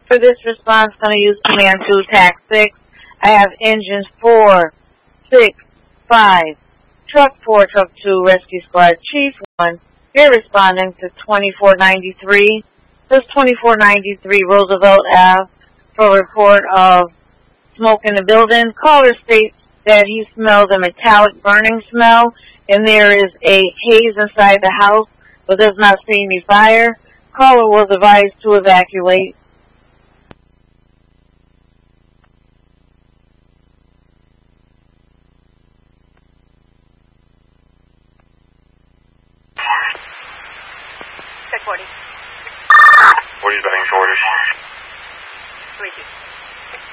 For this response, I'm going to use Command 2, TAC 6. I have engines 4, 6, 5, Truck 4, Truck 2, Rescue Squad Chief 1. You're responding to 2493. This is 2493 Roosevelt Ave for a report of smoke in the building. Caller states that he smells a metallic burning smell, and there is a haze inside the house, but does not see any fire. Caller was advised to evacuate. Check 40. 40's banging shorters. 3-2.